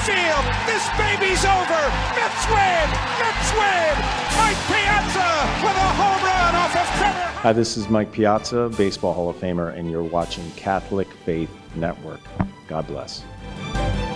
field. This baby's over. Mets win. Mets win. Mike Piazza with a home run off of Trevor. Hi, this is Mike Piazza, Baseball Hall of Famer, and you're watching Catholic Faith Network. God bless.